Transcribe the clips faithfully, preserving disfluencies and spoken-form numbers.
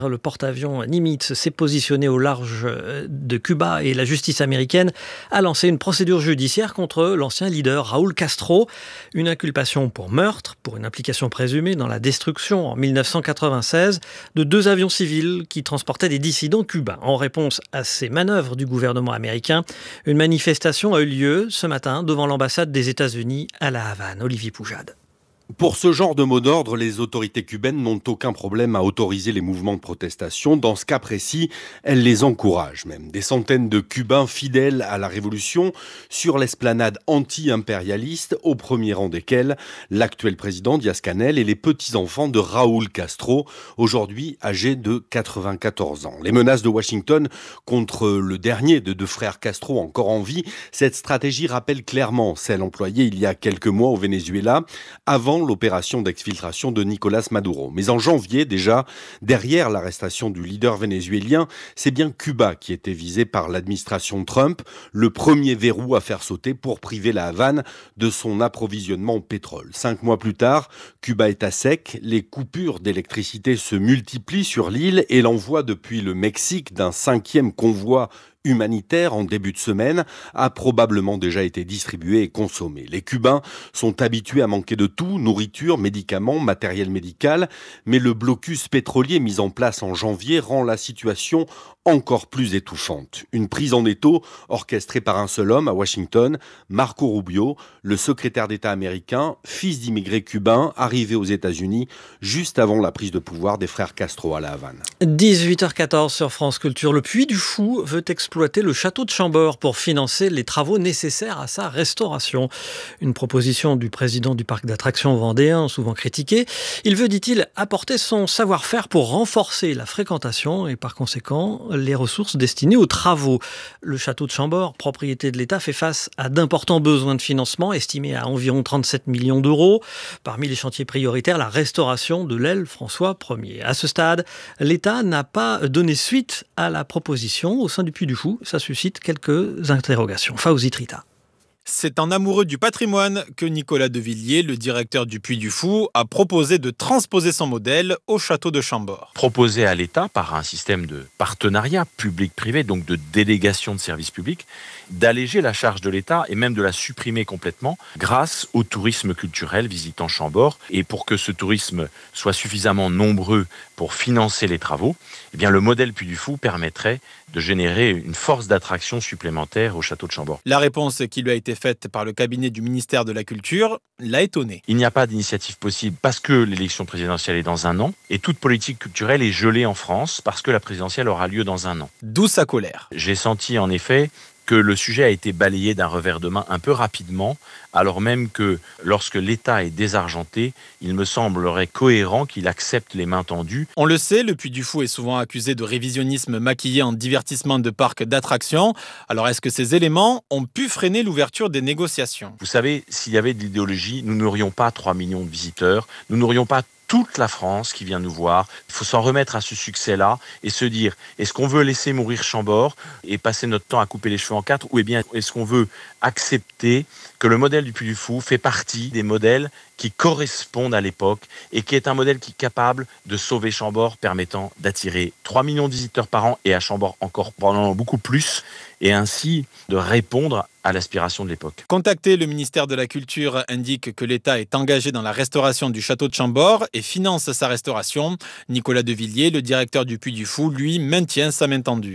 Le porte-avions Nimitz s'est positionné au large de Cuba et la justice américaine a lancé une procédure judiciaire contre l'ancien leader Raúl Castro. Une inculpation pour meurtre, pour une implication présumée dans la destruction en dix-neuf cent quatre-vingt-seize de deux avions civils qui transportaient des dissidents cubains. En réponse à ces manœuvres du gouvernement américain, une manifestation a eu lieu ce matin devant l'ambassade des États-Unis à La Havane. Olivier Poujade. Pour ce genre de mot d'ordre, les autorités cubaines n'ont aucun problème à autoriser les mouvements de protestation. Dans ce cas précis, elles les encouragent même. Des centaines de Cubains fidèles à la révolution sur l'esplanade anti-impérialiste, au premier rang desquels l'actuel président Díaz-Canel et les petits-enfants de Raúl Castro, aujourd'hui âgés de quatre-vingt-quatorze ans. Les menaces de Washington contre le dernier de deux frères Castro encore en vie, cette stratégie rappelle clairement celle employée il y a quelques mois au Venezuela, avant l'opération d'exfiltration de Nicolás Maduro. Mais en janvier, déjà, derrière l'arrestation du leader vénézuélien, c'est bien Cuba qui était visé par l'administration Trump, le premier verrou à faire sauter pour priver la Havane de son approvisionnement en pétrole. Cinq mois plus tard, Cuba est à sec, les coupures d'électricité se multiplient sur l'île et l'envoi depuis le Mexique d'un cinquième convoi humanitaire en début de semaine a probablement déjà été distribué et consommé. Les Cubains sont habitués à manquer de tout, nourriture, médicaments, matériel médical, mais le blocus pétrolier mis en place en janvier rend la situation encore plus étouffante. Une prise en étau orchestrée par un seul homme à Washington, Marco Rubio, le secrétaire d'État américain, fils d'immigrés cubains, arrivé aux États-Unis juste avant la prise de pouvoir des frères Castro à La Havane. dix-huit heures quatorze sur France Culture. Le Puy du Fou veut exploiter le château de Chambord pour financer les travaux nécessaires à sa restauration. Une proposition du président du parc d'attractions vendéen, souvent critiqué. Il veut, dit-il, apporter son savoir-faire pour renforcer la fréquentation et par conséquent les ressources destinées aux travaux. Le château de Chambord, propriété de l'État, fait face à d'importants besoins de financement, estimés à environ trente-sept millions d'euros. Parmi les chantiers prioritaires, la restauration de l'aile François Ier. À ce stade, l'État n'a pas donné suite à la proposition au sein du Puy du Fou. Ça suscite quelques interrogations. Fawzi Trita. C'est un amoureux du patrimoine que Nicolas Devilliers, le directeur du Puy du Fou, a proposé de transposer son modèle au château de Chambord. Proposé à l'État par un système de partenariat public-privé, donc de délégation de services publics, d'alléger la charge de l'État et même de la supprimer complètement grâce au tourisme culturel visitant Chambord. Et pour que ce tourisme soit suffisamment nombreux pour financer les travaux, eh bien le modèle Puy du Fou permettrait de générer une force d'attraction supplémentaire au château de Chambord. La réponse qui lui a été faite par le cabinet du ministère de la Culture l'a étonné. Il n'y a pas d'initiative possible parce que l'élection présidentielle est dans un an et toute politique culturelle est gelée en France parce que la présidentielle aura lieu dans un an. D'où sa colère. J'ai senti en effet que le sujet a été balayé d'un revers de main un peu rapidement, alors même que lorsque l'État est désargenté, il me semblerait cohérent qu'il accepte les mains tendues. On le sait, le Puy du Fou est souvent accusé de révisionnisme maquillé en divertissement de parc d'attractions. Alors est-ce que ces éléments ont pu freiner l'ouverture des négociations ? Vous savez, s'il y avait de l'idéologie, nous n'aurions pas trois millions de visiteurs, nous n'aurions pas toute la France qui vient nous voir. Il faut s'en remettre à ce succès-là et se dire, est-ce qu'on veut laisser mourir Chambord et passer notre temps à couper les cheveux en quatre, ou bien est-ce qu'on veut accepter que le modèle du Puy du Fou fait partie des modèles qui correspondent à l'époque et qui est un modèle qui est capable de sauver Chambord, permettant d'attirer trois millions de visiteurs par an et à Chambord encore probablement beaucoup plus, et ainsi de répondre à l'aspiration de l'époque. Contacté, le ministère de la Culture indique que l'État est engagé dans la restauration du château de Chambord et finance sa restauration. Nicolas Devilliers, le directeur du Puy du Fou, lui, maintient sa main tendue.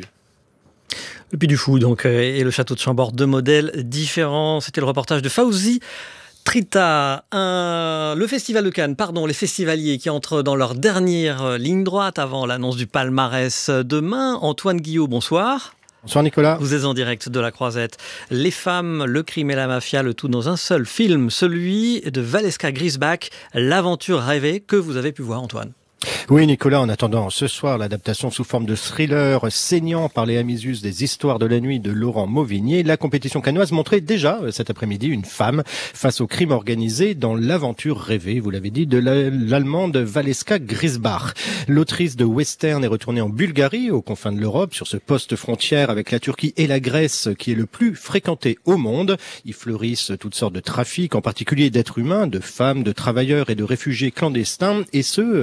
Le Puy du Fou, donc, et le château de Chambord, deux modèles différents. C'était le reportage de Fawzi Trita. Un... Le Festival de Cannes, pardon, les festivaliers qui entrent dans leur dernière ligne droite avant l'annonce du palmarès demain. Antoine Guillot, bonsoir. Bonsoir Nicolas. Vous êtes en direct de la Croisette. Les femmes, le crime et la mafia, le tout dans un seul film, celui de Valeska Grisbach, l'aventure rêvée que vous avez pu voir, Antoine. Oui Nicolas, en attendant ce soir l'adaptation sous forme de thriller saignant par les Amisius des histoires de la nuit de Laurent Mauvignier, la compétition cannoise montrait déjà cet après-midi une femme face au crime organisé dans l'aventure rêvée, vous l'avez dit, de l'allemande Valeska Grisbach. L'autrice de western est retournée en Bulgarie, aux confins de l'Europe, sur ce poste frontière avec la Turquie et la Grèce qui est le plus fréquenté au monde. Y fleurissent toutes sortes de trafics, en particulier d'êtres humains, de femmes, de travailleurs et de réfugiés clandestins, et ce, dès le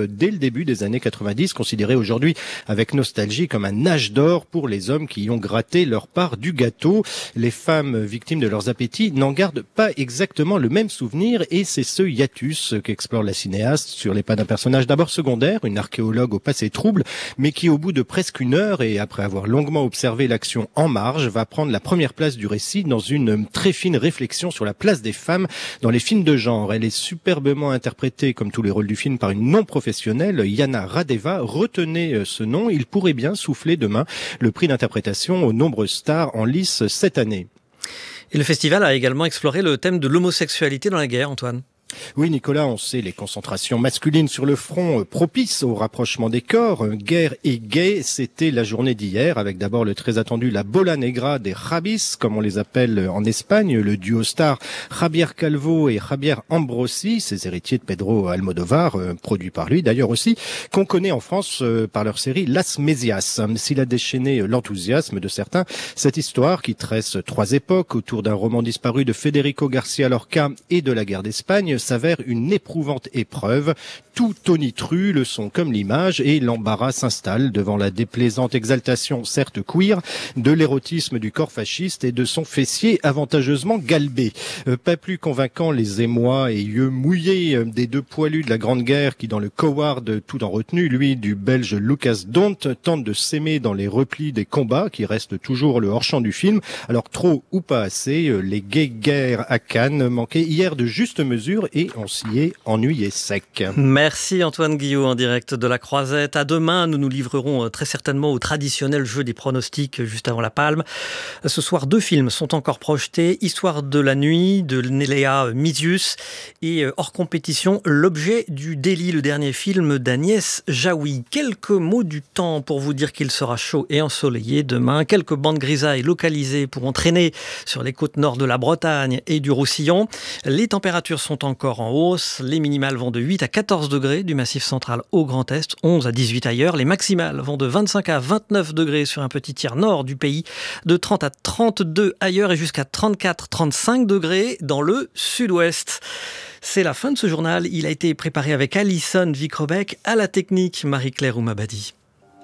début des années quatre-vingt-dix, considéré aujourd'hui avec nostalgie comme un âge d'or pour les hommes qui y ont gratté leur part du gâteau. Les femmes victimes de leurs appétits n'en gardent pas exactement le même souvenir et c'est ce hiatus qu'explore la cinéaste sur les pas d'un personnage d'abord secondaire, une archéologue au passé trouble, mais qui au bout de presque une heure et après avoir longuement observé l'action en marge, va prendre la première place du récit dans une très fine réflexion sur la place des femmes dans les films de genre. Elle est superbement interprétée, comme tous les rôles du film, par une non-professionnelle, Yana Radeva. Retenez ce nom, il pourrait bien souffler demain le prix d'interprétation aux nombreuses stars en lice cette année. Et le festival a également exploré le thème de l'homosexualité dans la guerre, Antoine. Oui, Nicolas, on sait les concentrations masculines sur le front propices au rapprochement des corps. Guerre et gay, c'était la journée d'hier, avec d'abord le très attendu La Bola Negra des Rabis, comme on les appelle en Espagne, le duo star Javier Calvo et Javier Ambrosi, ces héritiers de Pedro Almodovar, euh, produit par lui d'ailleurs aussi, qu'on connaît en France euh, par leur série Las Mesias. S'il a déchaîné l'enthousiasme de certains, cette histoire qui tresse trois époques autour d'un roman disparu de Federico García Lorca et de la guerre d'Espagne s'avère une éprouvante épreuve. Tout tonitru, le son comme l'image, et l'embarras s'installe devant la déplaisante exaltation, certes queer, de l'érotisme du corps fasciste et de son fessier avantageusement galbé. Euh, pas plus convaincant les émois et yeux mouillés euh, des deux poilus de la Grande Guerre qui, dans le Coward, tout en retenue, lui, du Belge Lucas Dont, tente de s'aimer dans les replis des combats, qui restent toujours le hors-champ du film. Alors, trop ou pas assez, euh, les gays guerres à Cannes manquaient hier de juste mesure et on s'y est ennuyé sec. Merci Antoine Guillot en direct de la Croisette. À demain, nous nous livrerons très certainement au traditionnel jeu des pronostics juste avant la Palme. Ce soir, deux films sont encore projetés. Histoire de la nuit de Néléa Misius et hors compétition, L'objet du délit, le dernier film d'Agnès Jaoui. Quelques mots du temps pour vous dire qu'il sera chaud et ensoleillé demain. Quelques bandes grisailles localisées pourront traîner sur les côtes nord de la Bretagne et du Roussillon. Les températures sont encore en hausse. Les minimales vont de huit à quatorze degrés du Massif central au Grand Est, onze à dix-huit ailleurs. Les maximales vont de vingt-cinq à vingt-neuf degrés sur un petit tiers nord du pays, de trente à trente-deux ailleurs et jusqu'à trente-quatre à trente-cinq degrés dans le sud-ouest. C'est la fin de ce journal. Il a été préparé avec Alison Vicrobec, à la technique Marie-Claire Oumabadi.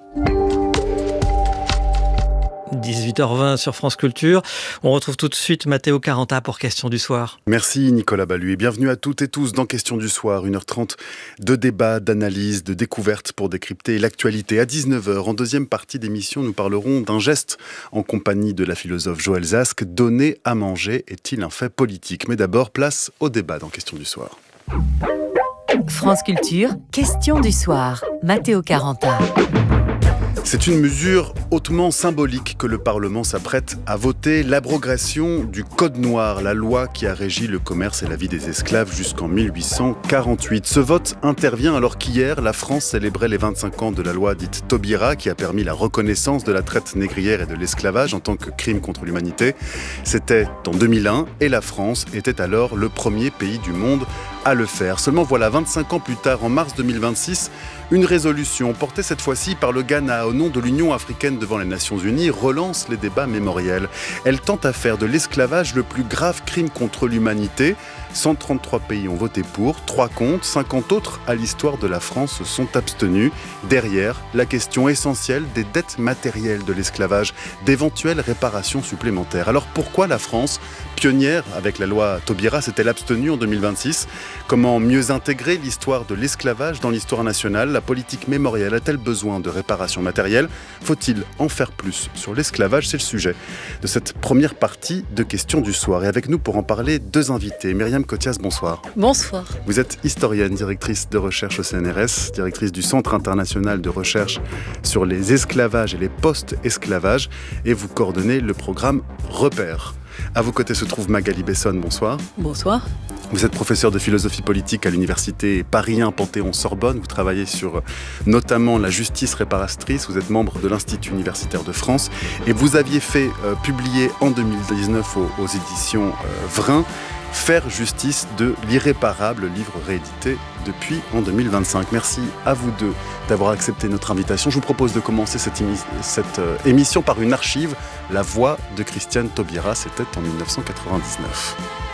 dix-huit heures vingt sur France Culture. On retrouve tout de suite Matteo Caranta pour Question du Soir. Merci Nicolas Ballu et bienvenue à toutes et tous dans Question du Soir. une heure trente de débat, d'analyse, de découverte pour décrypter l'actualité. À dix-neuf heures, en deuxième partie d'émission, nous parlerons d'un geste en compagnie de la philosophe Joëlle Zask. Donner à manger est-il un fait politique ? Mais d'abord, place au débat dans Question du Soir. France Culture, Question du Soir. Matteo Caranta. C'est une mesure hautement symbolique que le Parlement s'apprête à voter, l'abrogation du Code noir, la loi qui a régi le commerce et la vie des esclaves jusqu'en mille huit cent quarante-huit. Ce vote intervient alors qu'hier, la France célébrait les vingt-cinq ans de la loi dite Taubira, qui a permis la reconnaissance de la traite négrière et de l'esclavage en tant que crime contre l'humanité. C'était en deux mille un et la France était alors le premier pays du monde à le faire. Seulement voilà, vingt-cinq ans plus tard, en mars deux mille vingt-six, une résolution portée cette fois-ci par le Ghana au nom de l'Union africaine devant les Nations Unies relance les débats mémoriels. Elle tente à faire de l'esclavage le plus grave crime contre l'humanité. cent trente-trois pays ont voté pour, trois contre, cinquante autres à l'histoire de la France se sont abstenus. Derrière, la question essentielle des dettes matérielles de l'esclavage, d'éventuelles réparations supplémentaires. Alors pourquoi la France, pionnière avec la loi Taubira, s'est-elle abstenue en deux mille vingt-six ? Comment mieux intégrer l'histoire de l'esclavage dans l'histoire nationale ? La politique mémorielle a-t-elle besoin de réparations matérielles ? Faut-il en faire plus sur l'esclavage ? C'est le sujet de cette première partie de Questions du Soir. Et avec nous pour en parler, deux invités. Myriam Cotias, bonsoir. Bonsoir. Vous êtes historienne, directrice de recherche au C N R S, directrice du Centre international de recherche sur les esclavages et les post-esclavages, et vous coordonnez le programme Repères. À vos côtés se trouve Magali Besson, bonsoir. Bonsoir. Vous êtes professeur de philosophie politique à l'université Paris un Panthéon-Sorbonne. Vous travaillez sur notamment la justice réparatrice. Vous êtes membre de l'Institut universitaire de France. Et vous aviez fait euh, publier en deux mille dix-neuf aux, aux éditions euh, Vrin Faire justice de l'irréparable, livre réédité depuis en deux mille vingt-cinq. Merci à vous deux d'avoir accepté notre invitation. Je vous propose de commencer cette, émi- cette euh, émission par une archive, La voix de Christiane Taubira, c'était en dix-neuf cent quatre-vingt-dix-neuf.